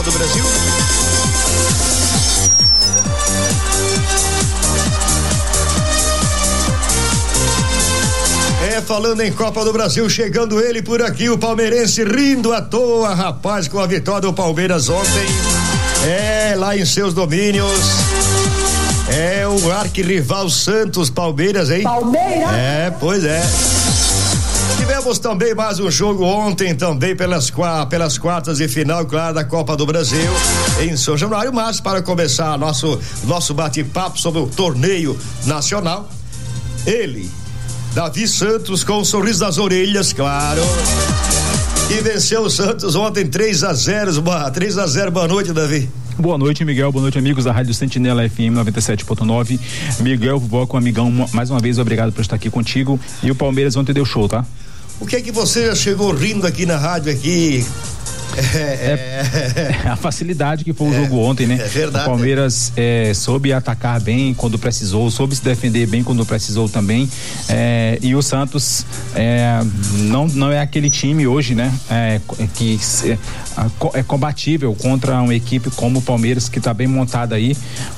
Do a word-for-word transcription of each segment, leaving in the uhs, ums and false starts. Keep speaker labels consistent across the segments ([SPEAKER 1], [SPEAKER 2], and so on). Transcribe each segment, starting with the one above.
[SPEAKER 1] do Brasil. É, falando em Copa do Brasil, chegando ele por aqui, o palmeirense rindo à toa, rapaz, com a vitória do Palmeiras ontem. É, lá em seus domínios. É o arquirrival Santos Palmeiras, hein? Palmeiras? É, pois é. Tivemos também mais um jogo ontem, também pelas, pelas quartas de final, claro, da Copa do Brasil, em São Januário. Mas para começar nosso, nosso bate-papo sobre o torneio nacional, ele, Davi Santos, com um sorriso nas orelhas, claro, e venceu o Santos ontem três a zero, três a zero. Boa noite, Davi.
[SPEAKER 2] Boa noite, Miguel. Boa noite, amigos da Rádio Sentinela F M noventa e sete ponto nove. Miguel, vovó com o amigão, mais uma vez, obrigado por estar aqui contigo. E o Palmeiras ontem deu show, tá?
[SPEAKER 1] O que é que você já chegou rindo aqui na rádio aqui?
[SPEAKER 2] É, é, é a facilidade que foi o é, jogo ontem, né?
[SPEAKER 1] É verdade.
[SPEAKER 2] O Palmeiras é, soube atacar bem quando precisou, soube se defender bem quando precisou também. É, e o Santos é, não, não é aquele time hoje, né? É, que é, é combatível contra uma equipe como o Palmeiras, que está bem montada aí.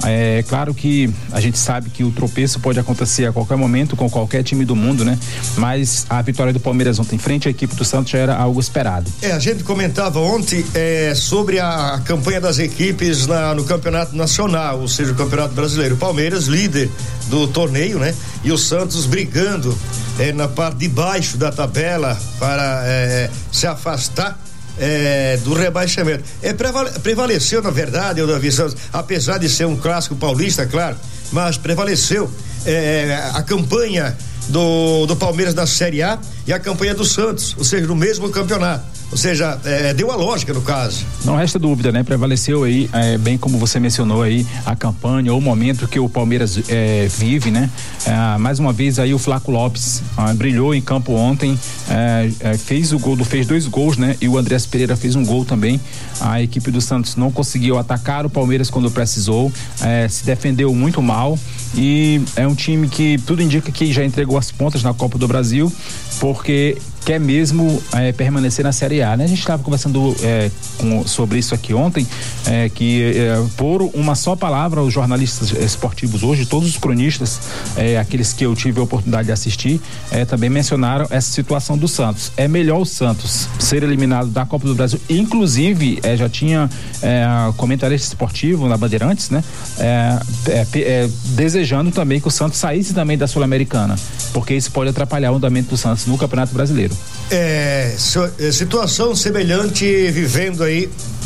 [SPEAKER 2] É claro que a gente sabe que o tropeço pode acontecer a qualquer momento com qualquer time do mundo, né? Mas a vitória do Palmeiras ontem frente à equipe do Santos já era algo esperado.
[SPEAKER 1] É, a gente comentava ontem é, sobre a, a campanha das equipes na, no campeonato nacional, ou seja, o campeonato brasileiro. O Palmeiras líder do torneio, né? E o Santos brigando é, na parte de baixo da tabela para é, se afastar é, do rebaixamento. É, prevale, prevaleceu, na verdade, o Davi Santos, apesar de ser um clássico paulista, claro, mas prevaleceu é, a campanha do, do Palmeiras na Série A e a campanha do Santos, ou seja, no mesmo campeonato. Ou seja, é, deu a lógica no caso.
[SPEAKER 2] Não resta dúvida, né? Prevaleceu aí, é, bem como você mencionou aí, a campanha ou o momento que o Palmeiras é, vive, né? É, mais uma vez aí o Flaco Lopes ah, brilhou em campo ontem, é, é, fez o gol, fez dois gols, né? E o Andrés Pereira fez um gol também. A equipe do Santos não conseguiu atacar o Palmeiras quando precisou, é, se defendeu muito mal e é um time que tudo indica que já entregou as pontas na Copa do Brasil, porque quer mesmo é, permanecer na Série A, né? A gente estava conversando é, com, sobre isso aqui ontem, é, que é, por uma só palavra, os jornalistas esportivos hoje, todos os cronistas, é, aqueles que eu tive a oportunidade de assistir, é, também mencionaram essa situação do Santos. É melhor o Santos ser eliminado da Copa do Brasil, inclusive é, já tinha é, comentarista esportivo na Bandeirantes, né? É, é, é, desejando também que o Santos saísse também da Sul-Americana, porque isso pode atrapalhar o andamento do Santos no Campeonato Brasileiro.
[SPEAKER 1] É, situação semelhante vivendo aí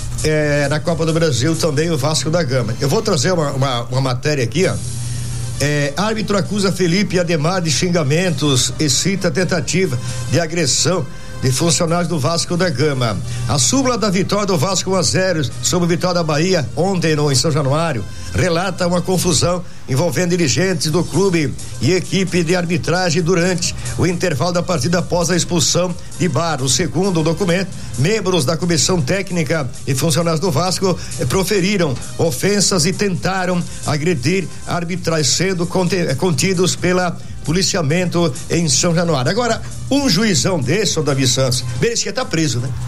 [SPEAKER 1] é, na Copa do Brasil também o Vasco da Gama. Eu vou trazer uma, uma, uma matéria aqui, ó. É, árbitro acusa Felipe Ademar de xingamentos e cita tentativa de agressão de funcionários do Vasco da Gama. A súmula da vitória do Vasco um a zero sobre o Vitória da Bahia ontem no, em São Januário relata uma confusão envolvendo dirigentes do clube e equipe de arbitragem durante o intervalo da partida após a expulsão de Barros. Segundo o documento, membros da comissão técnica e funcionários do Vasco eh, proferiram ofensas e tentaram agredir arbitragem, sendo contidos pela policiamento em São Januário. Agora, um juizão desse, o Davi Santos, merecia estar preso, né?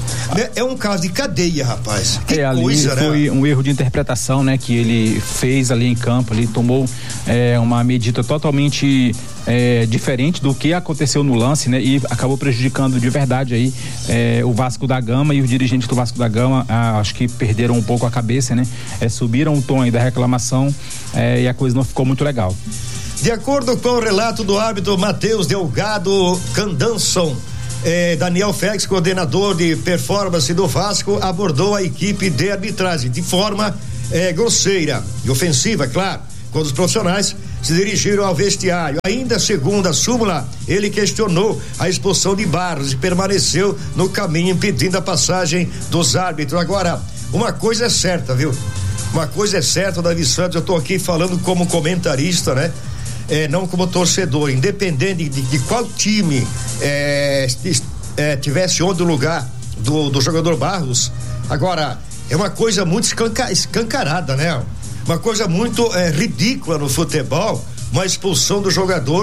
[SPEAKER 1] É um caso de cadeia, rapaz. Que
[SPEAKER 2] é, ali
[SPEAKER 1] coisa,
[SPEAKER 2] foi
[SPEAKER 1] né?
[SPEAKER 2] um erro de interpretação, né? Que ele fez ali em campo, ele tomou é, uma medida totalmente é, diferente do que aconteceu no lance, né? E acabou prejudicando de verdade aí é, o Vasco da Gama, e os dirigentes do Vasco da Gama ah, acho que perderam um pouco a cabeça, né? É, subiram o tom aí da reclamação é, e a coisa não ficou muito legal.
[SPEAKER 1] De acordo com o relato do árbitro Matheus Delgado Candanson, eh, Daniel Félix, coordenador de performance do Vasco, abordou a equipe de arbitragem de forma eh, grosseira e ofensiva, claro, quando os profissionais se dirigiram ao vestiário. Ainda segundo a súmula, ele questionou a expulsão de Barros e permaneceu no caminho impedindo a passagem dos árbitros. Agora, uma coisa é certa, viu? Uma coisa é certa, Davi Santos, eu tô aqui falando como comentarista, né? É, não como torcedor, independente de, de qual time é, é, tivesse onde o lugar do, do jogador Barros. Agora, é uma coisa muito escanca, escancarada, né? Uma coisa muito é, ridícula no futebol, uma expulsão do jogador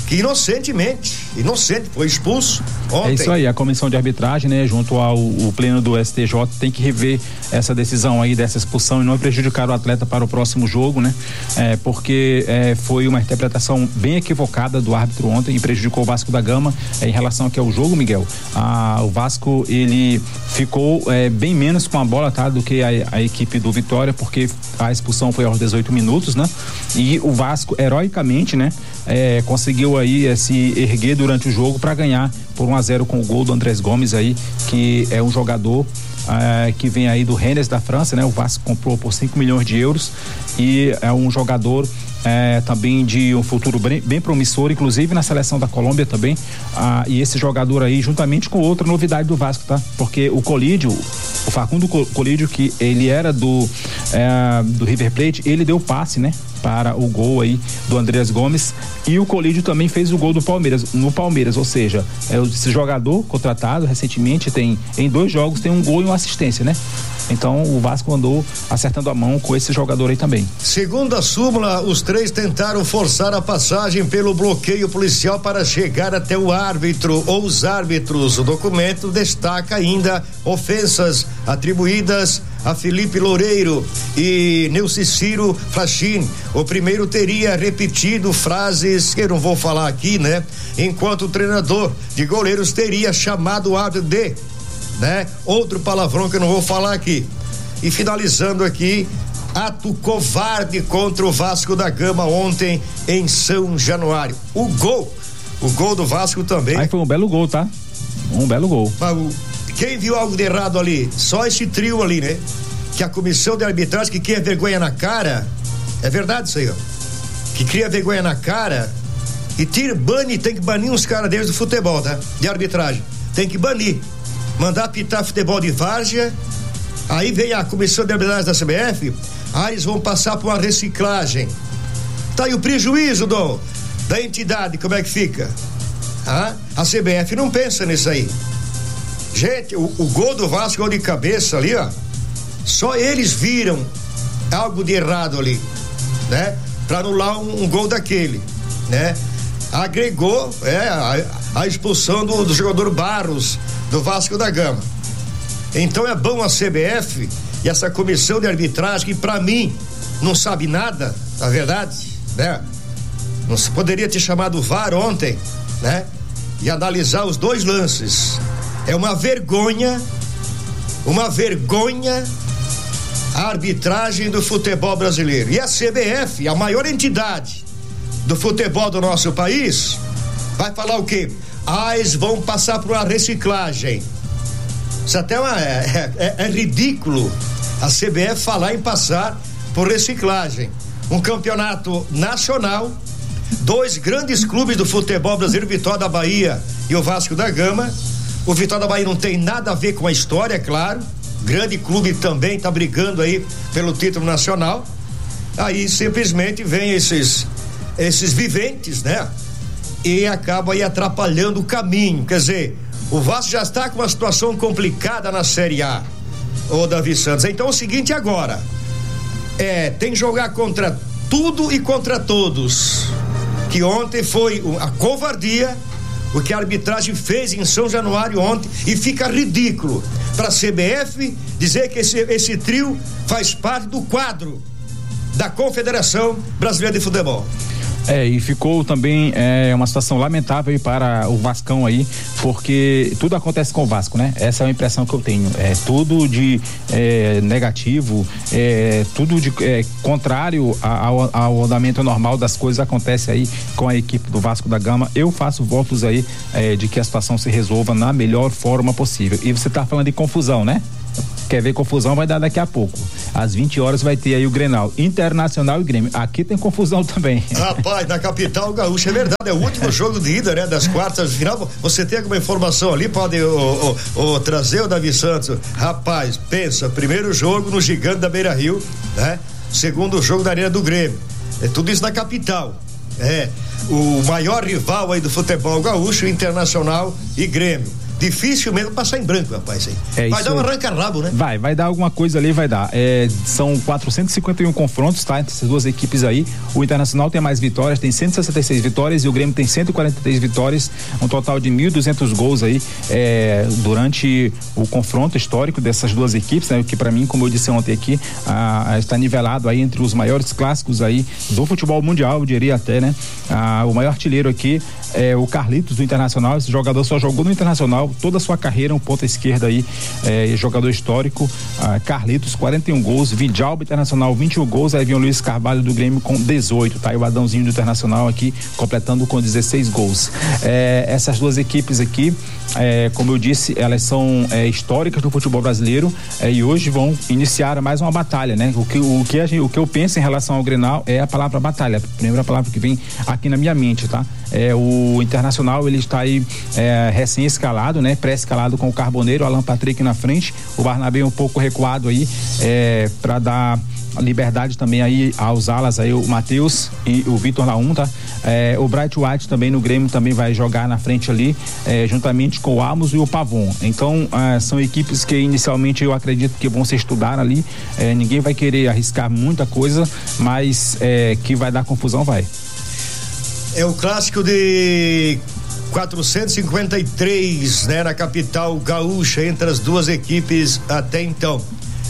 [SPEAKER 1] que inocentemente, inocente, foi expulso ontem.
[SPEAKER 2] É isso aí, a comissão de arbitragem, né, junto ao o pleno do S T J, tem que rever essa decisão aí dessa expulsão e não prejudicar o atleta para o próximo jogo, né? É, porque é, foi uma interpretação bem equivocada do árbitro ontem e prejudicou o Vasco da Gama é, em relação aqui ao jogo, Miguel. Ah, o Vasco, ele ficou é, bem menos com a bola, tá, do que a, a equipe do Vitória, porque a expulsão foi aos dezoito minutos, né? E o Vasco, heroicamente, né, é, conseguiu aí é, se erguer durante o jogo para ganhar por um a zero com o gol do Andrés Gomes aí, que é um jogador é, que vem aí do Rennes da França, né? O Vasco comprou por cinco milhões de euros e é um jogador É, também de um futuro bem, bem promissor, inclusive na seleção da Colômbia também, ah, e esse jogador aí juntamente com outra novidade do Vasco, tá? Porque o Colídio, o Facundo Colídio, que ele era do é, do River Plate, ele deu passe, né, para o gol aí do Andrés Gomes, e o Colídio também fez o gol do Palmeiras, no Palmeiras, ou seja, é esse jogador contratado recentemente, tem em dois jogos tem um gol e uma assistência, né? Então o Vasco andou acertando a mão com esse jogador aí também.
[SPEAKER 1] Segundo a súmula, os três tentaram forçar a passagem pelo bloqueio policial para chegar até o árbitro ou os árbitros. O documento destaca ainda ofensas atribuídas a Felipe Loureiro e Neuciciro Flachim. O primeiro teria repetido frases que eu não vou falar aqui, né? Enquanto o treinador de goleiros teria chamado o árbitro de, né? Outro palavrão que eu não vou falar aqui. E finalizando aqui, ato covarde contra o Vasco da Gama ontem em São Januário. O gol, o gol do Vasco também.
[SPEAKER 2] Aí foi um belo gol, tá? Um belo gol.
[SPEAKER 1] Mas o, quem viu algo de errado ali? Só esse trio ali, né? Que a comissão de arbitragem que cria vergonha na cara, é verdade isso aí, ó. Que cria vergonha na cara e tira, bane, tem que banir uns caras deles do futebol, tá? De arbitragem. Tem que banir. Mandar apitar futebol de várzea, aí vem a comissão de arbitragem da C B F, aí eles vão passar por uma reciclagem. Tá aí o prejuízo do, da entidade, como é que fica? Ah, a C B F não pensa nisso aí. Gente, o, o gol do Vasco, gol de cabeça ali, ó, só eles viram algo de errado ali, né? Pra anular um, um gol daquele, né? Agregou é, a, a expulsão do, do jogador Barros do Vasco da Gama. Então é bom a C B F e essa comissão de arbitragem que pra mim não sabe nada, na verdade, né? Não se poderia ter chamado o V A R ontem, né? E analisar os dois lances. É uma vergonha, uma vergonha a arbitragem do futebol brasileiro. E a C B F, a maior entidade do futebol do nosso país, vai falar o quê? Ah, eles vão passar por uma reciclagem. Isso até é, uma, é, é, é ridículo a C B F falar em passar por reciclagem. Um campeonato nacional, dois grandes clubes do futebol brasileiro, Vitória da Bahia e o Vasco da Gama. O Vitória da Bahia não tem nada a ver com a história, é claro. Grande clube também está brigando aí pelo título nacional. Aí simplesmente vem esses esses viventes, né? E acaba aí atrapalhando o caminho. Quer dizer, o Vasco já está com uma situação complicada na Série A, ô Davi Santos. Então é o seguinte agora, é, tem que jogar contra tudo e contra todos, que ontem foi a covardia o que a arbitragem fez em São Januário ontem, e fica ridículo para a C B F dizer que esse, esse trio faz parte do quadro da Confederação Brasileira de Futebol.
[SPEAKER 2] É, e ficou também é, uma situação lamentável aí para o Vascão aí, porque tudo acontece com o Vasco, né? Essa é a impressão que eu tenho. É tudo de é, negativo, é, tudo de é, contrário ao, ao andamento normal das coisas acontece aí com a equipe do Vasco da Gama. Eu faço votos aí é, de que a situação se resolva na melhor forma possível. E você tá falando de confusão, né? Quer ver confusão, vai dar daqui a pouco. Às vinte horas vai ter aí o Grenal Internacional e Grêmio. Aqui tem confusão também.
[SPEAKER 1] Rapaz, na capital gaúcha, é verdade, é o último jogo de ida, né? Das quartas de final. Você tem alguma informação ali? Pode o, o, o, trazer o Davi Santos. Rapaz, pensa, primeiro jogo no Gigante da Beira Rio, né? Segundo jogo da Arena do Grêmio. É tudo isso na capital. É, o maior rival aí do futebol gaúcho, Internacional e Grêmio. difícil mesmo passar em branco, rapaz. É vai dar um arranca-rabo, né?
[SPEAKER 2] Vai, vai dar alguma coisa ali, vai dar. É, são quatrocentos e cinquenta e um confrontos, tá? Entre essas duas equipes aí. O Internacional tem mais vitórias, tem cento e sessenta e seis vitórias e o Grêmio tem cento e quarenta e três vitórias, um total de mil e duzentos gols aí é, durante o confronto histórico dessas duas equipes, né? Que pra mim, como eu disse ontem aqui, a, a está nivelado aí entre os maiores clássicos aí do futebol mundial, eu diria até, né? Ah, o maior artilheiro aqui é o Carlitos do Internacional. Esse jogador só jogou no Internacional toda a sua carreira, um ponta esquerda aí, é, jogador histórico. ah, Carlitos, quarenta e um gols, Vidalba Internacional, vinte e um gols, aí vem o Luiz Carvalho do Grêmio com dezoito, tá? E o Adãozinho do Internacional aqui completando com dezesseis gols. É, essas duas equipes aqui, é, como eu disse, elas são é, históricas do futebol brasileiro é, e hoje vão iniciar mais uma batalha, né? O que, o, que a gente, o que eu penso em relação ao Grenal é a palavra batalha, a primeira palavra que vem aqui na minha mente, tá? É, o Internacional, ele está aí é, recém-escalado, né? Pré-escalado com o Carboneiro, Alan Patrick na frente, o Barnabé um pouco recuado aí, é, para dar liberdade também aí aos alas aí, o Matheus e o Vitor Laum, tá? É, o Bright White também no Grêmio também vai jogar na frente ali, é, juntamente com o Amos e o Pavon. Então, é, são equipes que inicialmente eu acredito que vão se estudar ali, é, ninguém vai querer arriscar muita coisa, mas é, que vai dar confusão, vai.
[SPEAKER 1] É o clássico de quatrocentos e cinquenta e três, né? Na capital gaúcha, entre as duas equipes até então.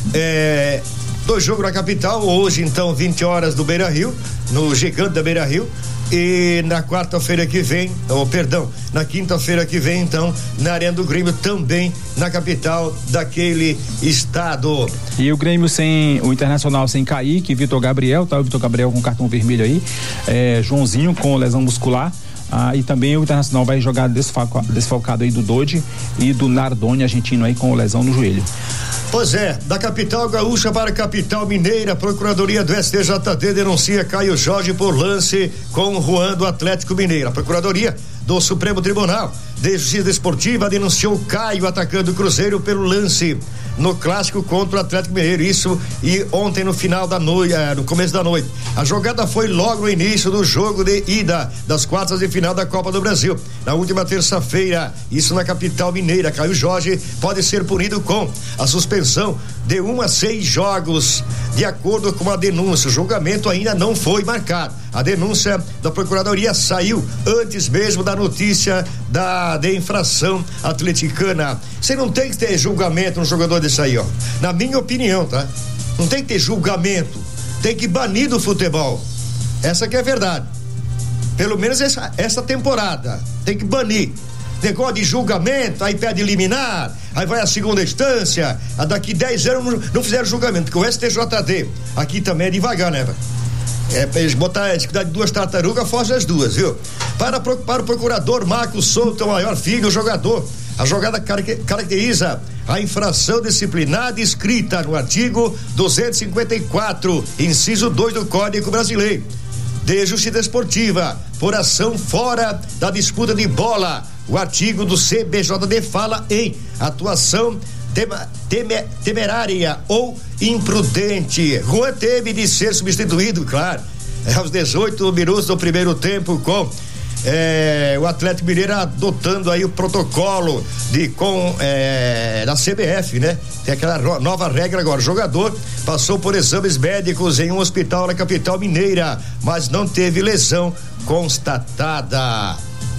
[SPEAKER 1] É, dois jogos na capital, hoje então vinte horas do Beira-Rio, no Gigante da Beira-Rio, e na quarta-feira que vem, ou oh, perdão, na quinta-feira que vem então, na Arena do Grêmio, também na capital daquele estado.
[SPEAKER 2] E o Grêmio sem, o Internacional sem Kaique, Vitor Gabriel, tá? O Vitor Gabriel com cartão vermelho aí, é, Joãozinho com lesão muscular. Ah, e também o Internacional vai jogar desfalca, desfalcado aí do Dodi e do Nardoni, argentino aí com lesão no joelho.
[SPEAKER 1] Pois é, da capital gaúcha para a capital mineira, a Procuradoria do S T J D denuncia Caio Jorge por lance com o Juan do Atlético Mineiro. A Procuradoria do Supremo Tribunal de Justiça Desportiva denunciou Caio, atacando o Cruzeiro, pelo lance no clássico contra o Atlético Mineiro, isso e ontem no final da noite, eh, no começo da noite. A jogada foi logo no início do jogo de ida das quartas de final da Copa do Brasil. Na última terça-feira, isso na capital mineira, Caio Jorge pode ser punido com a suspensão de um a seis jogos, de acordo com a denúncia. O julgamento ainda não foi marcado. A denúncia da Procuradoria saiu antes mesmo da notícia da de infração atleticana. Você não tem que ter julgamento no jogador desse aí, ó. Na minha opinião, tá? Não tem que ter julgamento. Tem que banir do futebol. Essa que é a verdade. Pelo menos essa, essa temporada. Tem que banir. Negócio de julgamento, aí pede liminar, aí vai a segunda instância, a daqui dez anos não fizeram julgamento, porque o S T J D aqui também é devagar, né? É, eles botar de duas tartarugas, foge as duas, viu? Para, para o procurador Marcos Souto, o maior filho do jogador, a jogada caracteriza a infração disciplinar descrita no artigo duzentos e cinquenta e quatro, inciso dois do Código Brasileiro de Justiça Esportiva, por ação fora da disputa de bola. O artigo do C B J D fala em atuação tema, teme, temerária ou imprudente. Juan teve de ser substituído, claro, aos dezoito minutos do primeiro tempo, com É, o Atlético Mineiro adotando aí o protocolo de com é, da C B F, né? Tem aquela ro- nova regra agora. O jogador passou por exames médicos em um hospital na capital mineira, mas não teve lesão constatada.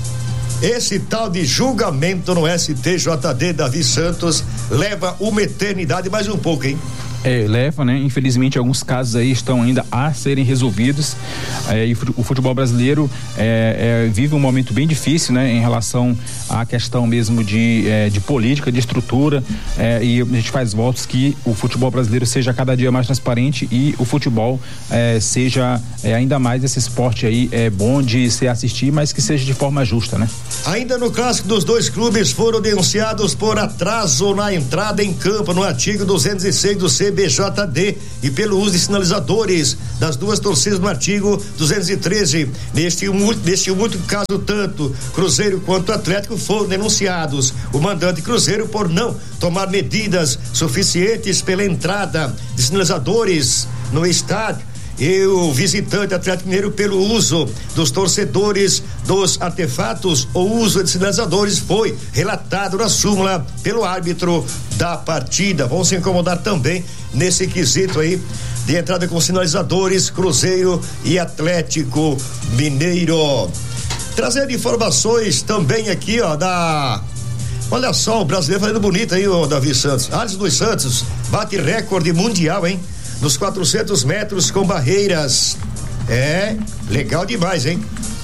[SPEAKER 1] Esse tal de julgamento no S T J D, Davi Santos, leva uma eternidade, mais um pouco, hein?
[SPEAKER 2] É, leva, né? Infelizmente, alguns casos aí estão ainda a serem resolvidos. É, e o futebol brasileiro é, é, vive um momento bem difícil, né? Em relação à questão mesmo de, é, de política, de estrutura. É, e a gente faz votos que o futebol brasileiro seja cada dia mais transparente e o futebol é, seja é, ainda mais esse esporte aí é bom de se assistir, mas que seja de forma justa, né?
[SPEAKER 1] Ainda no clássico dos dois clubes, foram denunciados por atraso na entrada em campo no artigo duzentos e seis do C B J D e pelo uso de sinalizadores das duas torcidas no artigo duzentos e treze. Neste, neste último caso, tanto Cruzeiro quanto Atlético foram denunciados. O mandante Cruzeiro por não tomar medidas suficientes pela entrada de sinalizadores no estádio e o visitante Atlético Mineiro pelo uso dos torcedores dos artefatos ou uso de sinalizadores foi relatado na súmula pelo árbitro da partida. Vão se incomodar também nesse quesito aí de entrada com sinalizadores, Cruzeiro e Atlético Mineiro. Trazendo informações também aqui, ó, da... Olha só, o brasileiro fazendo bonito aí, o Davi Santos. Alisson dos Santos bate recorde mundial, hein? Nos quatrocentos metros com barreiras. É, legal demais, hein?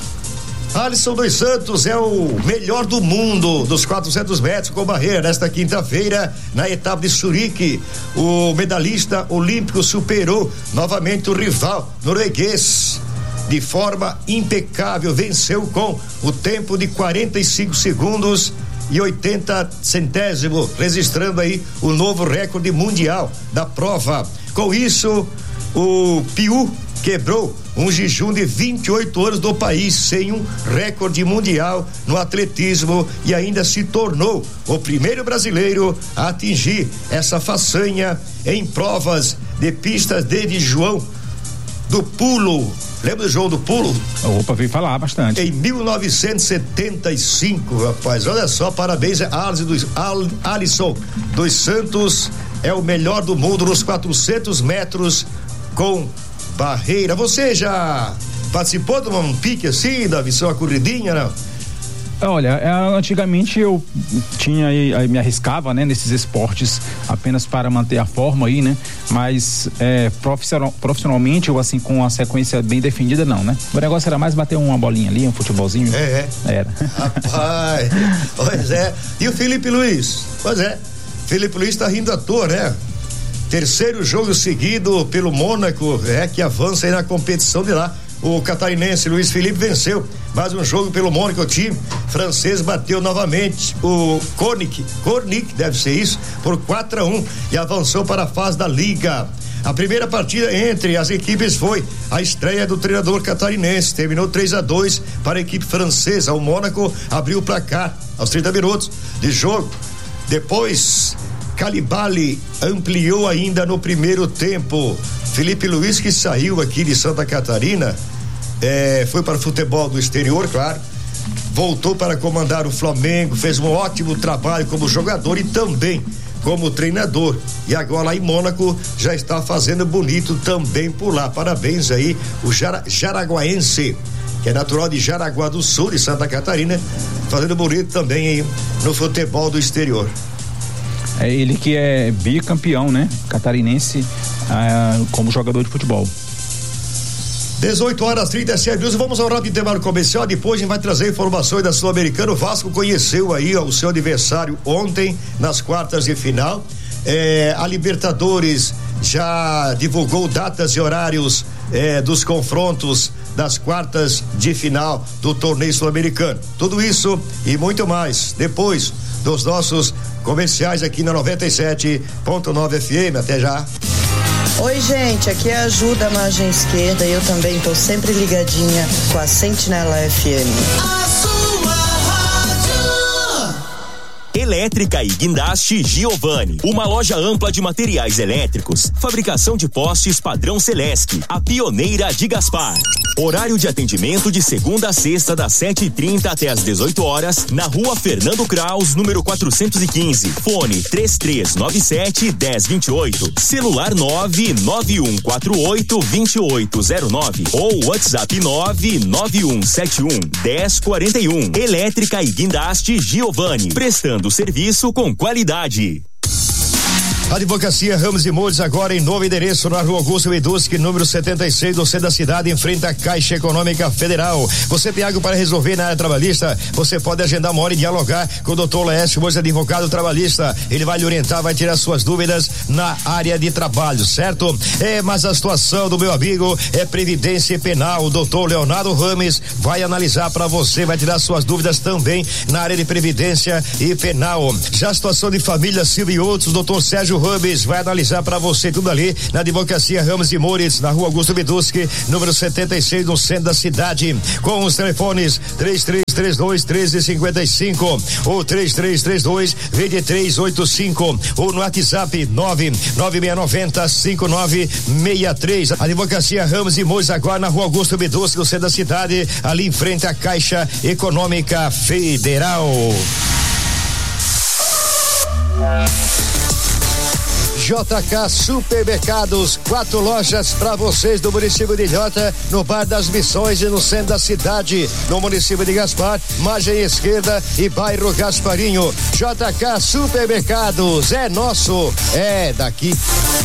[SPEAKER 1] Alisson dos Santos é o melhor do mundo dos quatrocentos metros com barreira. Nesta quinta-feira, na etapa de Zurique, o medalhista olímpico superou novamente o rival norueguês de forma impecável. Venceu com o tempo de quarenta e cinco segundos e oitenta centésimo, registrando aí o novo recorde mundial da prova. Com isso, o Piu quebrou um jejum de vinte e oito anos do país sem um recorde mundial no atletismo e ainda se tornou o primeiro brasileiro a atingir essa façanha em provas de pistas desde João do Pulo. Lembra do João do Pulo?
[SPEAKER 2] Opa, veio falar bastante.
[SPEAKER 1] Em mil novecentos e setenta e cinco, rapaz, olha só, parabéns a Alisson dos Santos, é o melhor do mundo nos quatrocentos metros com barreira. Você já participou de um pique assim, Davi, uma corridinha, não?
[SPEAKER 2] Olha, antigamente eu tinha aí, me arriscava, né, nesses esportes apenas para manter a forma aí, né? Mas é, profissional, profissionalmente ou assim com uma sequência bem definida, não, né? O negócio era mais bater uma bolinha ali, um futebolzinho.
[SPEAKER 1] É, é.
[SPEAKER 2] Era.
[SPEAKER 1] Rapaz, pois é. E o Felipe Luiz? Pois é. Felipe Luiz tá rindo à toa, né? Terceiro jogo seguido pelo Mônaco, é, que avança aí na competição de lá. O catarinense Luiz Felipe venceu mais um jogo pelo Mônaco. O time francês bateu novamente o Cornic, Cornic deve ser isso, por quatro a um e avançou para a fase da Liga. A primeira partida entre as equipes foi a estreia do treinador catarinense, terminou três a dois para a equipe francesa. O Mônaco abriu o placar aos trinta minutos de jogo. Depois, Calibali ampliou ainda no primeiro tempo. Felipe Luiz, que saiu aqui de Santa Catarina, é, foi para o futebol do exterior, claro, voltou para comandar o Flamengo, fez um ótimo trabalho como jogador e também como treinador, e agora lá em Mônaco já está fazendo bonito também por lá. Parabéns aí o Jara, Jaraguaense, que é natural de Jaraguá do Sul, de Santa Catarina, fazendo bonito também aí no futebol do exterior.
[SPEAKER 2] É ele que é bicampeão, né? Catarinense, ah, como jogador de futebol.
[SPEAKER 1] dezoito horas e trinta e sete minutos, vamos ao rápido intervalo comercial. Depois a gente vai trazer informações da Sul-Americana. O Vasco conheceu aí ó, o seu adversário ontem nas quartas de final. É, a Libertadores já divulgou datas e horários é, dos confrontos das quartas de final do torneio sul-americano. Tudo isso e muito mais depois dos nossos comerciais aqui na noventa e sete ponto nove F M. Até já.
[SPEAKER 3] Oi, gente, aqui é a Ju da margem esquerda e eu também tô sempre ligadinha com a Sentinela F M.
[SPEAKER 4] A sua rádio. Elétrica e Guindaste Giovanni, uma loja ampla de materiais elétricos, fabricação de postes padrão Celesc, a pioneira de Gaspar. Horário de atendimento de segunda a sexta, das sete e trinta até as dezoito horas, na rua Fernando Kraus, número quatrocentos e quinze. Fone três três nove sete, um zero dois oito. Celular nove nove um quatro oito, dois oito zero nove ou WhatsApp nove nove um sete um, um zero quatro um. Elétrica e Guindaste Giovanni, prestando serviço com qualidade.
[SPEAKER 1] Advocacia Ramos e Moldes, agora em novo endereço na Rua Augusto Edusque, número setenta e seis, do centro da cidade, em frente à Caixa Econômica Federal. Você tem algo para resolver na área trabalhista? Você pode agendar uma hora e dialogar com o doutor Laércio Moldes, advogado trabalhista. Ele vai lhe orientar, vai tirar suas dúvidas na área de trabalho, certo? É, mas a situação do meu amigo é previdência penal. O doutor Leonardo Rames vai analisar para você, vai tirar suas dúvidas também na área de previdência e penal. Já a situação de família, Silvio e outros, doutor Sérgio Prestígio Hubs vai analisar para você tudo ali na Advocacia Ramos e Moritz, na Rua Augusto Biduski, número setenta e seis, no centro da cidade, com os telefones três três três dois, um três cinco cinco ou três três três dois, dois três oito cinco ou no WhatsApp nove nove seis nove zero cinco nove seis três. Advocacia Ramos e Moritz, agora na Rua Augusto Biduski, no centro da cidade, ali em frente à Caixa Econômica Federal. J K Supermercados, quatro lojas para vocês do município de Ilhota, no Bar das Missões e no centro da cidade, no município de Gaspar, margem esquerda e bairro Gasparinho. J K Supermercados, é nosso, é daqui.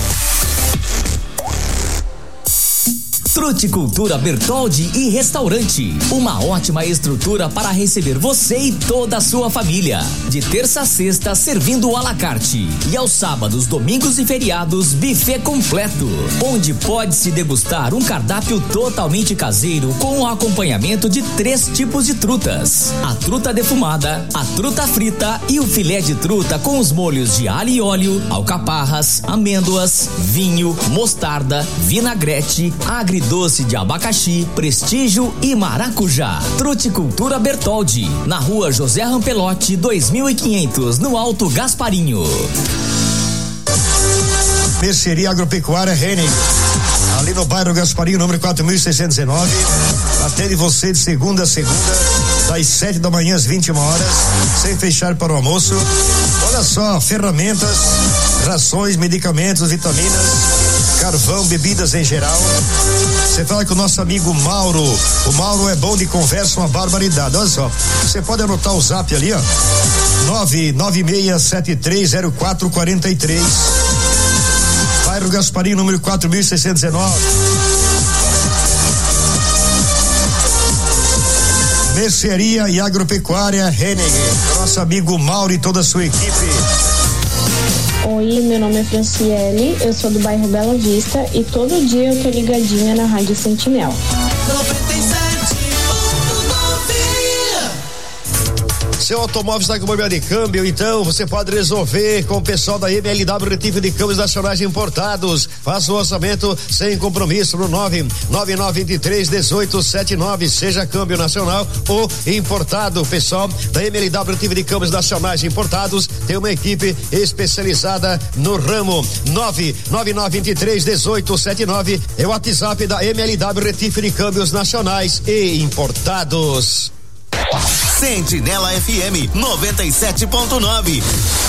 [SPEAKER 5] Fruticultura Bertoldi e Restaurante, uma ótima estrutura para receber você e toda a sua família. De terça a sexta, servindo à la carte. E aos sábados, domingos e feriados, buffet completo, onde pode-se degustar um cardápio totalmente caseiro com o acompanhamento de três tipos de trutas: a truta defumada, a truta frita e o filé de truta com os molhos de alho e óleo, alcaparras, amêndoas, vinho, mostarda, vinagrete, agridoce doce de abacaxi, prestígio e maracujá. Fruticultura Bertoldi, na Rua José Rampelotti, dois mil e quinhentos, no Alto Gasparinho.
[SPEAKER 1] Mercearia Agropecuária Henning, ali no bairro Gasparinho, número quatro mil seiscentos e nove. Atende você de segunda a segunda, das sete da manhã às vinte e uma horas, sem fechar para o almoço. Olha só, ferramentas, rações, medicamentos, vitaminas, carvão, bebidas em geral. Você fala com o nosso amigo Mauro. O Mauro é bom de conversa, uma barbaridade. Olha só, você pode anotar o zap ali, ó. nove nove seis sete três zero quatro quatro três. Bairro Gasparinho, número quatro mil seiscentos e nove. Mercearia e Agropecuária Henning. Nosso amigo Mauro e toda a sua equipe.
[SPEAKER 6] Oi, meu nome é Franciele, eu sou do bairro Bela Vista e todo dia eu tô ligadinha na Rádio Sentinela.
[SPEAKER 1] noventa e sete ponto nove. Seu automóvel está com problema de câmbio, então você pode resolver com o pessoal da M L W Retife de Câmbios Nacionais Importados. Faça o orçamento sem compromisso no nove nove nove três um oito sete nove, seja câmbio nacional ou importado. O pessoal da M L W Retife de Câmbios Nacionais Importados tem uma equipe especializada no ramo. Nove nove nove três um oito sete nove é o WhatsApp da M L W Retife de Câmbios Nacionais e Importados.
[SPEAKER 4] Sentinela F M noventa e sete ponto nove.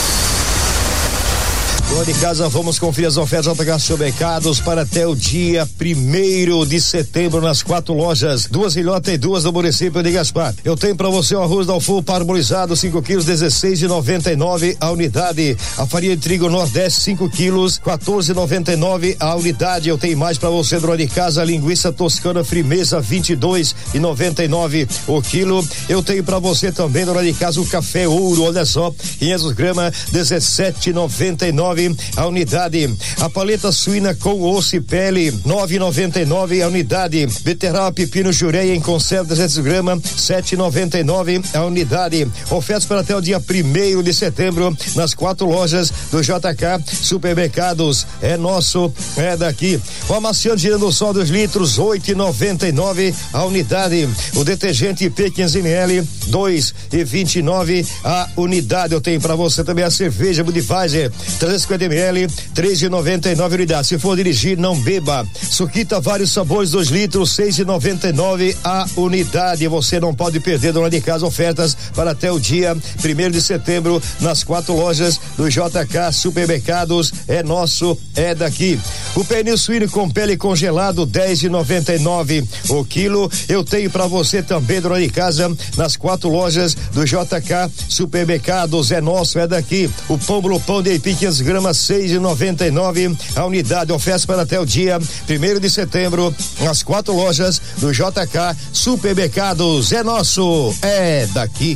[SPEAKER 1] Dona de casa, vamos conferir as ofertas J K Supermercados para até o dia primeiro de setembro nas quatro lojas, duas Ilhota e duas do município de Gaspar. Eu tenho para você o arroz Dalfu parbolizado, cinco quilos, dezesseis e noventa e nove a unidade. A farinha de trigo Nordeste, cinco quilos, quatorze e noventa e nove a unidade. Eu tenho mais para você, dona de casa, a linguiça toscana Frimeza, vinte e dois e noventa e nove o quilo. Eu tenho para você também, dona de casa, o café ouro, olha só, quinhentos gramas, dezessete e noventa e nove a unidade. A paleta suína com osso e pele, nove e noventa e nove a unidade. Beterraba pepino jureia em conserva, trezentos gramas, sete e noventa e nove a unidade. Ofertas para até o dia primeiro de setembro nas quatro lojas do J K Supermercados. É nosso, é daqui. O amaciante girando sol dos litros, oito e noventa e nove a unidade. O detergente I P quinhentos mililitros, dois e vinte e nove a unidade. Eu tenho para você também a cerveja Budweiser, trezentos e cinquenta mililitros, três e noventa e nove unidades. Se for dirigir, não beba. Suquita vários sabores, dois litros, seis e noventa e nove a unidade. Você não pode perder, dona de casa, ofertas para até o dia primeiro de setembro nas quatro lojas do J K Supermercados. É nosso, é daqui. O pernil suíno com pele congelado, dez e noventa e nove o quilo. Eu tenho para você também, dona de casa, nas quatro lojas do J K Supermercados. É nosso, é daqui. O pão Blupão de Aipim, quinhentos gramas, seis e noventa e nove a unidade. Oferta para até o dia primeiro de setembro nas quatro lojas do J K Supermercados. É nosso, é daqui.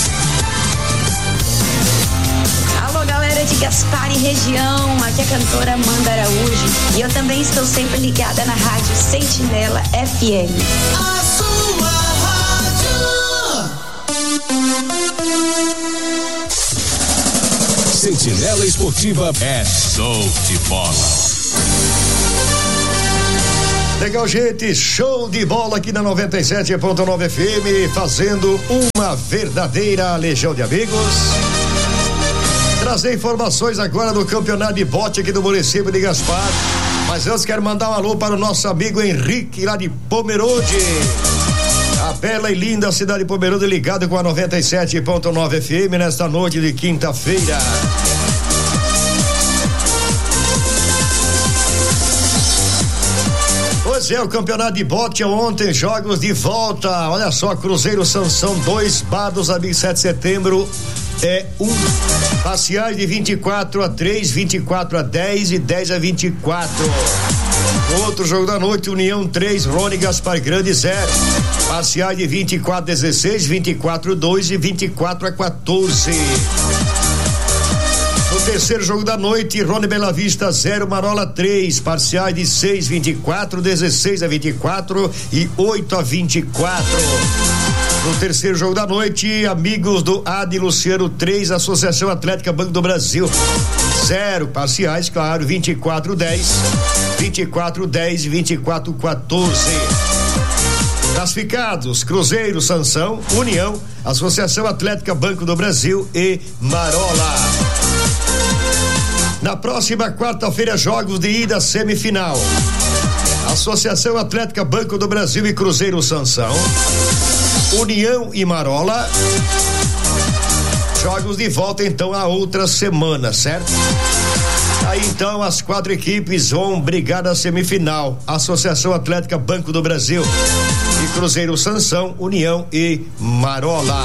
[SPEAKER 7] Alô, galera de Gaspar e região, aqui é a cantora Amanda Araújo e eu também estou sempre ligada na rádio Sentinela F M.
[SPEAKER 8] A sua rádio. Sentinela Esportiva é show de bola.
[SPEAKER 1] Legal, gente, show de bola aqui na noventa e sete ponto nove F M, fazendo uma verdadeira legião de amigos. Trazer informações agora do campeonato de bote aqui do município de Gaspar. Mas antes quero mandar um alô para o nosso amigo Henrique, lá de Pomerode. A bela e linda cidade de Pomerode, ligado com a noventa e sete ponto nove F M nesta noite de quinta-feira. Pois é, o campeonato de bote ontem, jogos de volta. Olha só, Cruzeiro Sansão dois, Bar dos Amigos sete de setembro é um. Parciais de vinte e quatro a três, vinte e quatro a dez e dez a vinte e quatro. Outro jogo da noite, União três, Rony Gaspar Grande zero. Parciais de vinte e quatro a dezesseis, vinte e quatro a dois e vinte e quatro a quatorze. No terceiro jogo da noite, Rony Bela Vista zero, Marola três, parciais de seis, vinte e quatro, dezesseis a vinte e quatro e oito a vinte e quatro. No terceiro jogo da noite, Amigos do Adi Luciano três, Associação Atlética Banco do Brasil zero, parciais, claro, vinte e quatro a dez, vinte e quatro a dez e vinte e quatro a quatorze. Classificados: Cruzeiro, Sansão, União, Associação Atlética Banco do Brasil e Marola. Na próxima quarta-feira, jogos de ida semifinal. Associação Atlética Banco do Brasil e Cruzeiro Sansão. União e Marola. Jogos de volta então a outra semana, certo? Aí então as quatro equipes vão brigar na semifinal. Associação Atlética Banco do Brasil e Cruzeiro Sansão, União e Marola.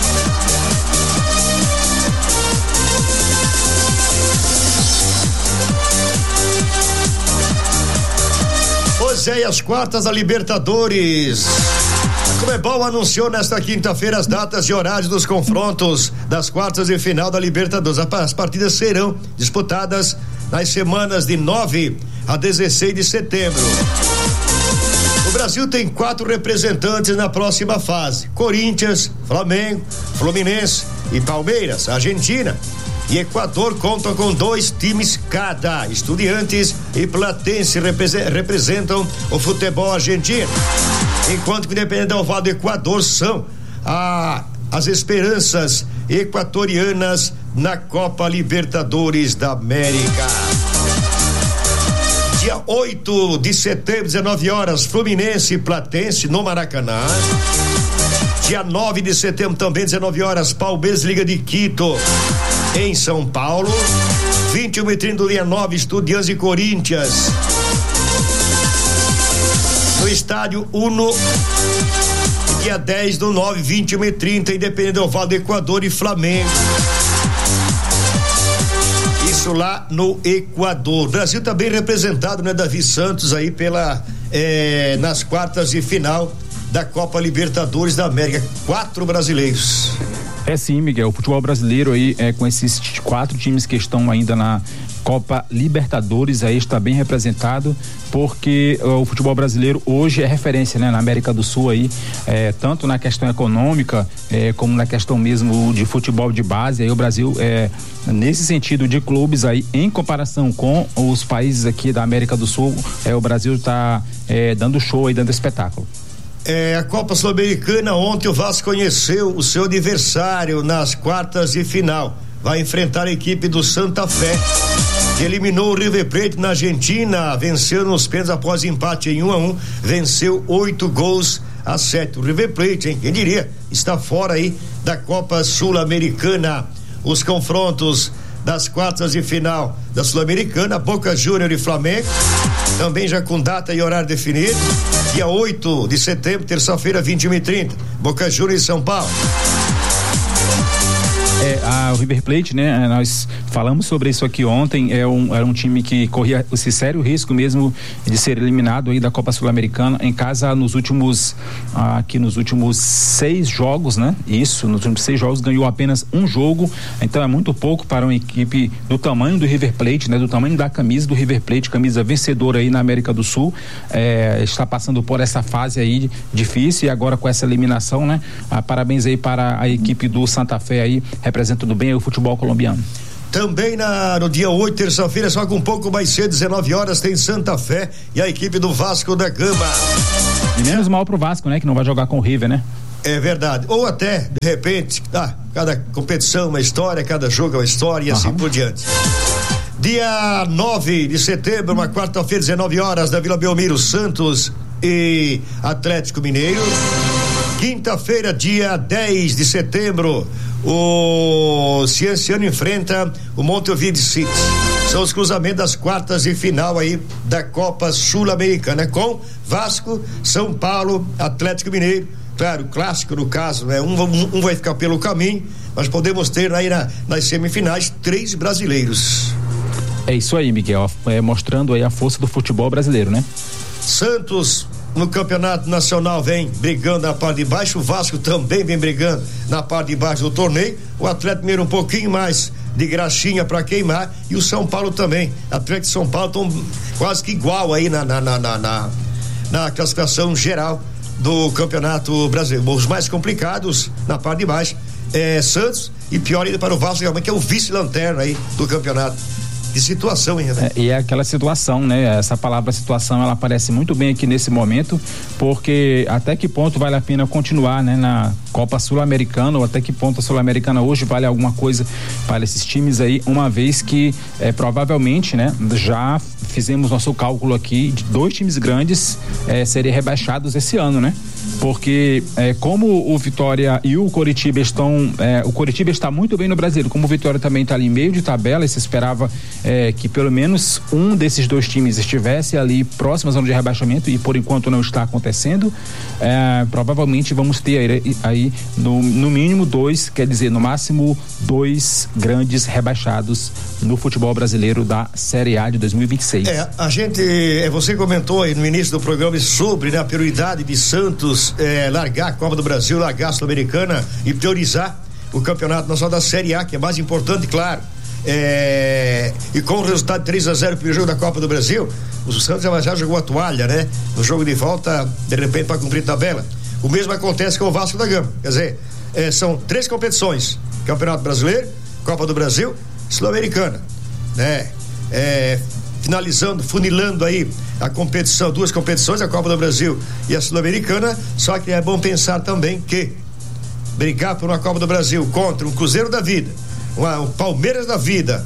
[SPEAKER 1] Pois é, e as quartas da Libertadores. A Comebol anunciou nesta quinta-feira as datas e horários dos confrontos das quartas de final da Libertadores. As partidas serão disputadas nas semanas de nove a dezesseis de setembro. O Brasil tem quatro representantes na próxima fase: Corinthians, Flamengo, Fluminense e Palmeiras. Argentina e Equador contam com dois times cada. Estudiantes e Platense representam o futebol argentino, enquanto que Independente del Valle do Equador são a, as esperanças equatorianas na Copa Libertadores da América. Dia oito de setembro, dezenove horas, Fluminense e Platense no Maracanã. Dia nove de setembro, também dezenove horas, Palmeiras Liga de Quito em São Paulo. vinte e um e trinta do dia nove, Estudiantes e Corinthians no estádio Uno. Dia dez do nove, vinte e um e trinta, Independente del Valle do Equador e Flamengo. Isso lá no Equador. Brasil também representado, né, Davi Santos aí pela eh, nas quartas de final da Copa Libertadores da América. Quatro brasileiros.
[SPEAKER 2] É sim, Miguel, o futebol brasileiro aí é com esses quatro times que estão ainda na Copa Libertadores aí está bem representado, porque uh, o futebol brasileiro hoje é referência, né, na América do Sul aí, é, tanto na questão econômica, é, como na questão mesmo de futebol de base. Aí o Brasil é, nesse sentido de clubes aí, em comparação com os países aqui da América do Sul, é, o Brasil está é, dando show aí, dando espetáculo.
[SPEAKER 1] É, a Copa Sul-Americana, ontem o Vasco conheceu o seu adversário nas quartas de final. Vai enfrentar a equipe do Santa Fé, que eliminou o River Plate na Argentina, venceu nos pênaltis após empate em um a um, venceu oito gols a sete. O River Plate, hein? Quem diria, está fora aí da Copa Sul-Americana. Os confrontos das quartas de final da Sul-Americana: Boca Júnior e Flamengo, também já com data e horário definido. Dia oito de setembro, terça-feira, vinte e um e trinta, Boca Júnior e São Paulo.
[SPEAKER 2] É, a, o River Plate, né? Nós falamos sobre isso aqui ontem. É um, era um time que corria esse sério risco mesmo de ser eliminado aí da Copa Sul-Americana em casa nos últimos aqui nos últimos seis jogos, né? Isso, nos últimos seis jogos ganhou apenas um jogo. Então é muito pouco para uma equipe do tamanho do River Plate, né? Do tamanho da camisa do River Plate, camisa vencedora aí na América do Sul. É, está passando por essa fase aí difícil e agora com essa eliminação, né? Ah, parabéns aí para a equipe do Santa Fé aí, representando bem o futebol colombiano.
[SPEAKER 1] Também na, no dia oito, terça-feira, só que um pouco mais cedo, dezenove horas, tem Santa Fé e a equipe do Vasco da Gama.
[SPEAKER 2] E menos mal pro Vasco, né? Que não vai jogar com o River, né?
[SPEAKER 1] É verdade. Ou até, de repente, ah, cada competição uma história, cada jogo é uma história e uhum. assim por diante. Dia nove de setembro, uma quarta-feira, dezenove horas, da Vila Belmiro, Santos e Atlético Mineiro. Quinta-feira, dia dez de setembro, o Cienciano enfrenta o Montevideo City. São os cruzamentos das quartas de final aí da Copa Sul-Americana, com Vasco, São Paulo, Atlético Mineiro. Claro, clássico no caso, né? Um, um, um vai ficar pelo caminho, mas podemos ter aí na, nas semifinais três brasileiros.
[SPEAKER 2] É isso aí, Miguel, é, mostrando aí a força do futebol brasileiro, né?
[SPEAKER 1] Santos no Campeonato Nacional vem brigando na parte de baixo, o Vasco também vem brigando na parte de baixo do torneio, o Atlético Mineiro um pouquinho mais de graxinha para queimar e o São Paulo também. Atlético e São Paulo estão quase que igual aí na, na, na, na, na, na classificação geral do Campeonato Brasileiro. Os mais complicados na parte de baixo é Santos e pior ainda para o Vasco, realmente, que é o vice-lanterna aí do campeonato. De situação ainda.
[SPEAKER 2] É, e é aquela situação, né? Essa palavra situação, ela aparece muito bem aqui nesse momento, porque até que ponto vale a pena continuar, né? Na Copa Sul-Americana, ou até que ponto a Sul-Americana hoje vale alguma coisa para esses times aí, uma vez que é, provavelmente, né? Já fizemos nosso cálculo aqui de dois times grandes é, serem rebaixados esse ano, né? Porque é, como o Vitória e o Coritiba estão, é, o Coritiba está muito bem no Brasileiro, como o Vitória também está ali em meio de tabela, e se esperava é, que pelo menos um desses dois times estivesse ali próximo à zona de rebaixamento, e por enquanto não está acontecendo, é, provavelmente vamos ter aí, aí no, no mínimo dois, quer dizer, no máximo dois grandes rebaixados no futebol brasileiro da Série A de dois mil e vinte e seis.
[SPEAKER 1] É, a gente, é, você comentou aí no início do programa sobre, né, a prioridade de Santos é, largar a Copa do Brasil, largar a Sul-Americana e priorizar o Campeonato Nacional da Série A, que é mais importante, claro. É, e com o resultado de três a zero pro jogo da Copa do Brasil, o Santos já jogou a toalha, né? No jogo de volta, de repente, para cumprir tabela. O mesmo acontece com o Vasco da Gama. Quer dizer, é, são três competições: Campeonato Brasileiro, Copa do Brasil, Sul-Americana, né? É, finalizando, funilando aí a competição, duas competições, a Copa do Brasil e a Sul-Americana. Só que é bom pensar também que brigar por uma Copa do Brasil contra um Cruzeiro da vida, uma, um Palmeiras da vida,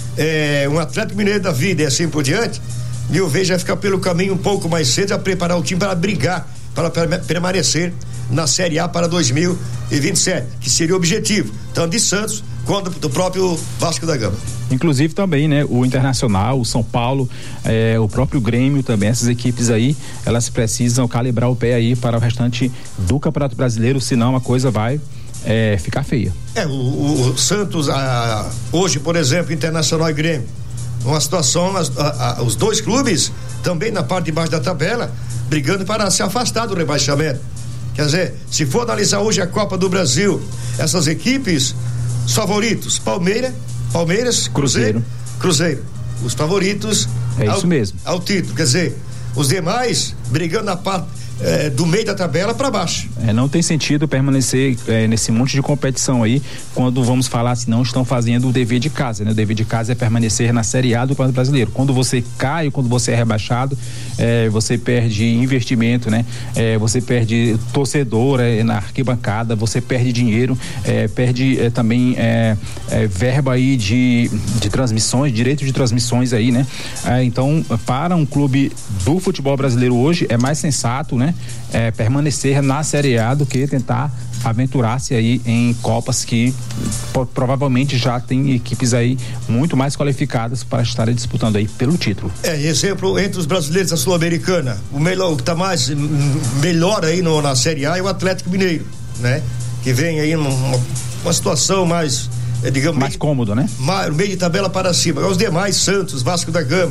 [SPEAKER 1] é, um Atlético Mineiro da vida e assim por diante, mil vezes vai ficar pelo caminho um pouco mais cedo, a preparar o time para brigar, para permanecer na Série A para dois mil e vinte e sete, que seria o objetivo, tanto de Santos quanto do próprio Vasco da Gama.
[SPEAKER 2] Inclusive também, né, o Internacional, o São Paulo, eh, o próprio Grêmio também, essas equipes aí, elas precisam calibrar o pé aí para o restante do Campeonato Brasileiro, senão a coisa vai eh, ficar feia.
[SPEAKER 1] É, o, o, o Santos, a, hoje, por exemplo, Internacional e Grêmio, uma situação, as, a, a, os dois clubes também na parte de baixo da tabela, brigando para se afastar do rebaixamento. Quer dizer, se for analisar hoje a Copa do Brasil, essas equipes, os favoritos, Palmeiras, Palmeiras, Cruzeiro, Cruzeiro, os favoritos
[SPEAKER 2] é
[SPEAKER 1] ao,
[SPEAKER 2] isso mesmo.
[SPEAKER 1] ao título, quer dizer, os demais brigando na parte é, do meio da tabela para baixo.
[SPEAKER 2] É, não tem sentido permanecer é, nesse monte de competição aí, quando vamos falar se não estão fazendo o dever de casa, né? O dever de casa é permanecer na Série A do Campeonato Brasileiro. Quando você cai, quando você é rebaixado, é, você perde investimento, né? É, você perde torcedor é, na arquibancada, você perde dinheiro, é, perde é, também é, é, verba aí de, de transmissões, direito de transmissões aí, né? É, então, para um clube do futebol brasileiro hoje, é mais sensato, né? É, permanecer na Série A do que tentar aventurar-se aí em Copas que po- provavelmente já tem equipes aí muito mais qualificadas para estarem disputando aí pelo título.
[SPEAKER 1] É, exemplo, entre os brasileiros da Sul-Americana, o melhor, o que tá mais m- melhor aí no, na Série A é o Atlético Mineiro, né? Que vem aí numa uma situação mais, é, digamos,
[SPEAKER 2] mais meio, cômodo, né?
[SPEAKER 1] Mais, meio de tabela para cima. Os demais, Santos, Vasco da Gama,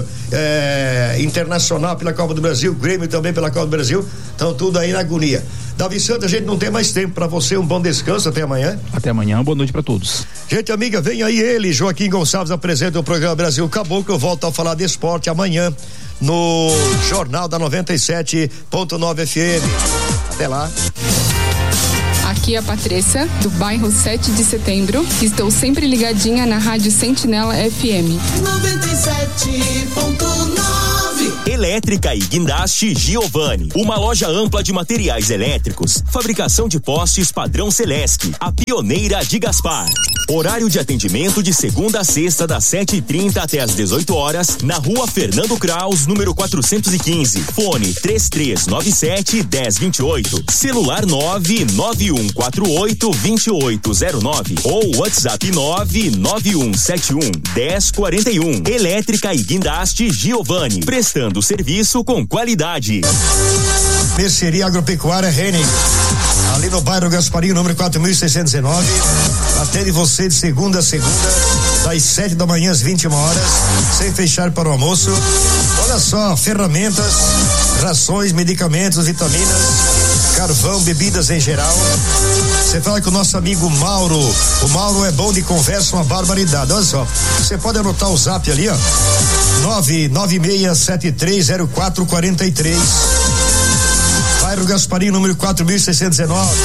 [SPEAKER 1] é, Internacional pela Copa do Brasil, Grêmio também pela Copa do Brasil, estão tudo aí na agonia. Davi Santos, a gente não tem mais tempo. Para você, um bom descanso, até amanhã.
[SPEAKER 2] Até amanhã, boa noite para todos.
[SPEAKER 1] Gente amiga, vem aí ele, Joaquim Gonçalves apresenta o programa Brasil Caboclo. Eu volto a falar de esporte amanhã no Jornal da noventa e sete ponto nove F M. Até lá.
[SPEAKER 9] A Aqui é a Patrícia, do bairro sete de setembro. Estou sempre ligadinha na Rádio Sentinela F M.
[SPEAKER 10] noventa e sete ponto nove.
[SPEAKER 4] Elétrica e Guindaste Giovanni, uma loja ampla de materiais elétricos, fabricação de postes padrão Celesc, a pioneira de Gaspar. Horário de atendimento de segunda a sexta, das sete e trinta até às dezoito horas, na rua Fernando Kraus, número quatrocentos e quinze. Fone três três nove sete, um zero dois oito. Celular nove nove um quatro oito, dois oito zero nove ou WhatsApp nove nove um sete um, um zero quatro um. Elétrica e Guindaste Giovanni, prestando serviço com qualidade.
[SPEAKER 1] Mercearia Agropecuária Henning, ali no bairro Gasparinho, número quatro mil seiscentos e nove. Atende você de segunda a segunda, das sete da manhã às vinte e uma horas, sem fechar para o almoço. Olha só, ferramentas, rações, medicamentos, vitaminas, carvão, bebidas em geral. Você fala com o nosso amigo Mauro. O Mauro é bom de conversa, uma barbaridade. Olha só, você pode anotar o zap ali, ó. nove nove seis sete três zero quatro quatro três. Bairro Gasparinho, número quatro mil seiscentos e nove.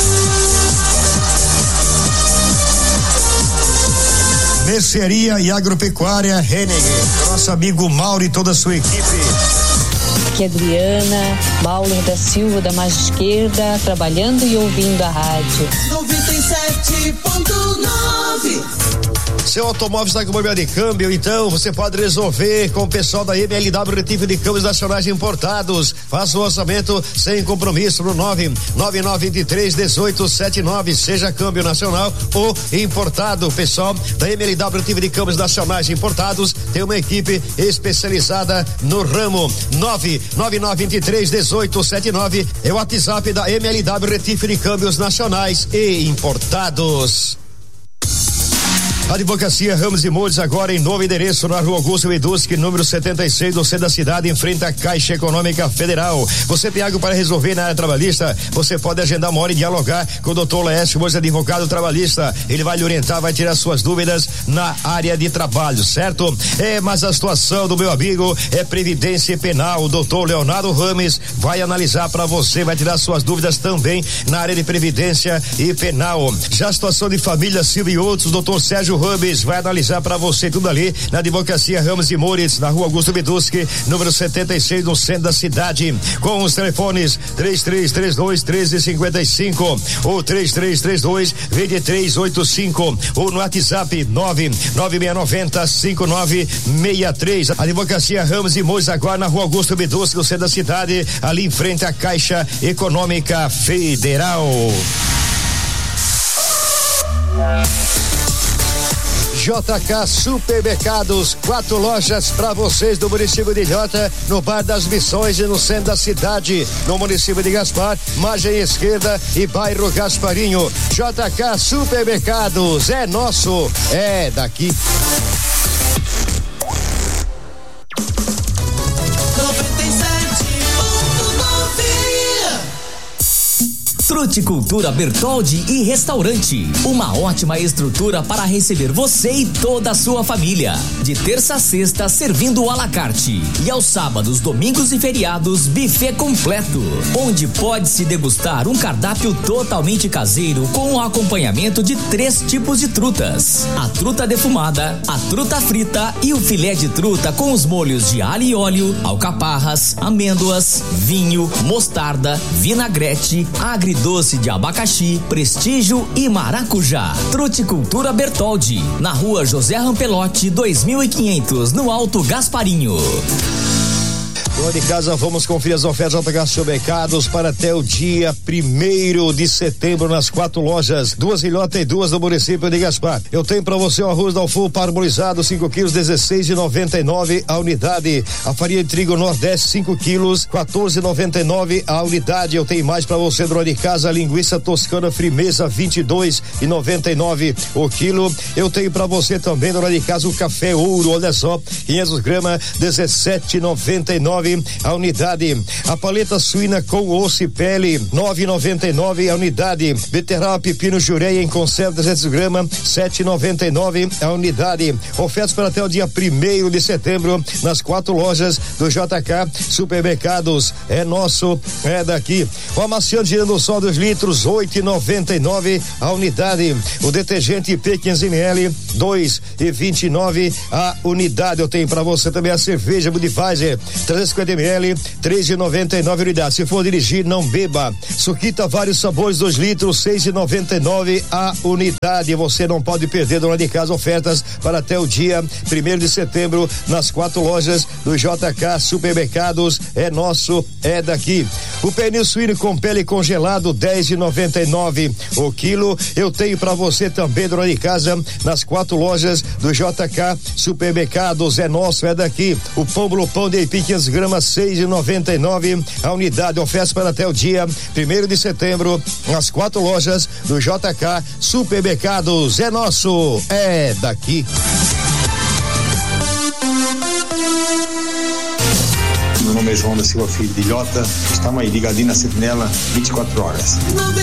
[SPEAKER 1] Mercearia e Agropecuária Henning. Nosso amigo Mauro e toda a sua equipe.
[SPEAKER 11] Aqui é Adriana, Mauler da Silva, da Margem Esquerda, trabalhando e ouvindo a rádio.
[SPEAKER 10] noventa e sete ponto nove.
[SPEAKER 1] Seu automóvel está com problema de câmbio, então você pode resolver com o pessoal da M L W Retífico de Câmbios Nacionais Importados. Faça o orçamento sem compromisso no nove nove nove dois três um oito sete nove, seja câmbio nacional ou importado. O pessoal da M L W Retífico de Câmbios Nacionais Importados tem uma equipe especializada no ramo. Nove nove nove dois três um oito sete nove é o WhatsApp da M L W Retífico de Câmbios Nacionais e Importados. Advocacia Ramos e Moures, agora em novo endereço na Rua Augusto Widusky, número setenta e seis, do centro da cidade, em frente à Caixa Econômica Federal. Você tem algo para resolver na área trabalhista? Você pode agendar uma hora e dialogar com o doutor Laércio Moures, advogado trabalhista. Ele vai lhe orientar, vai tirar suas dúvidas na área de trabalho, certo? É, mas a situação do meu amigo é previdência penal. O doutor Leonardo Rames vai analisar para você, vai tirar suas dúvidas também na área de previdência e penal. Já a situação de família, Silvio e outros, o doutor Sérgio Rubens vai analisar para você tudo ali na Advocacia Ramos e Moures, na Rua Augusto Widusky, número setenta e seis, no centro da cidade, com os telefones três três três dois, um três cinco cinco ou três três três dois, dois três oito cinco ou no WhatsApp nove nove seis nove zero cinco nove seis três. Advocacia Ramos e Moures, agora na Rua Augusto Widusky, no centro da cidade, ali em frente à Caixa Econômica Federal. J K Supermercados, quatro lojas para vocês do município de Ilhota, no Bar das Missões e no centro da cidade, no município de Gaspar, margem esquerda e bairro Gasparinho. J K Supermercados, é nosso, é daqui.
[SPEAKER 5] Fruticultura Bertoldi e Restaurante, uma ótima estrutura para receber você e toda a sua família. De terça a sexta, servindo à la carte. E aos sábados, domingos e feriados, buffet completo, onde pode-se degustar um cardápio totalmente caseiro com o acompanhamento de três tipos de trutas: a truta defumada, a truta frita e o filé de truta com os molhos de alho e óleo, alcaparras, amêndoas, vinho, mostarda, vinagrete, agridoce doce de abacaxi, prestígio e maracujá. Fruticultura Bertoldi, na Rua José Rampelotti, dois mil e quinhentos, no Alto Gasparinho.
[SPEAKER 1] Dona de casa, vamos conferir as ofertas J K Supermercados para até o dia primeiro de setembro nas quatro lojas, duas Ilhota e duas do município de Gaspar. Eu tenho para você o arroz Dalfu parbolizado, cinco quilos, dezesseis e noventa e nove a unidade. A farinha de trigo Nordeste, cinco quilos, quatorze e noventa e nove a unidade. Eu tenho mais para você, dona de casa, a linguiça toscana Frimeza, vinte e dois e noventa e nove o quilo. Eu tenho para você também, dona de casa, o café ouro, olha só, quinhentos gramas, dezessete e noventa e nove nove a unidade. A paleta suína com osso e pele, nove e noventa e nove a unidade. Beterraba, pepino, jureia em conserva trezentos gramas, sete e noventa e nove a unidade. Ofertas para até o dia primeiro de setembro nas quatro lojas do J K Supermercados. É nosso, é daqui. O amaciante girando só dos litros, oito e noventa e nove a unidade. O detergente I P quinhentos mililitros, dois e vinte e nove a unidade. Eu tenho para você também a cerveja Budweiser, trezentos e cinquenta mililitros, três e noventa e nove unidades. Se for dirigir, não beba. Suquita vários sabores, dois litros, seis e noventa e nove a unidade. Você não pode perder, dona de casa, ofertas para até o dia primeiro de setembro nas quatro lojas do J K Supermercados. É nosso, é daqui. O pernil suíno com pele congelado, dez e noventa e nove o quilo. Eu tenho para você também, dona de casa, nas quatro lojas do J K Supermercados. É nosso, é daqui. O pão Blue de Aipim quinhentos gramas, seis e noventa e nove a unidade. Oferta para até o dia primeiro de setembro nas quatro lojas do J K Supermercados. É nosso, é daqui.
[SPEAKER 12] Meu nome é João da Silva Filho de Ilhota. Estamos aí ligadinho na Sentinela vinte e quatro horas.